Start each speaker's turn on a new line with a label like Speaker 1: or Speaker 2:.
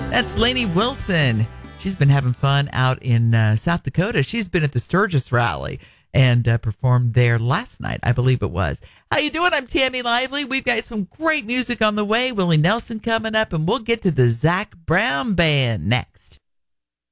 Speaker 1: That's Lainey Wilson. She's been having fun out in South Dakota. She's been at the Sturgis rally and performed there last night, I believe it was. How you doing? I'm Tammy Lively. We've got some great music on the way. Willie Nelson coming up, and we'll get to the Zac Brown Band next.